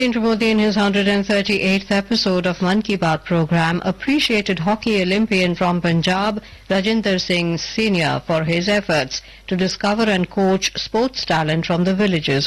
Narendra Modi, in his 138th episode of Mann Ki Baat program, appreciated hockey Olympian from Punjab, Rajinder Singh Senior, for his efforts to discover and coach sports talent from the villages